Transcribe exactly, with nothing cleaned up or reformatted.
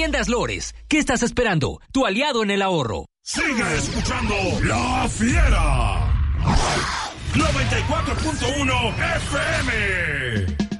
Tiendas Lores, ¿qué estás esperando? Tu aliado en el ahorro. Sigue escuchando La Fiera. noventa y cuatro punto uno F M.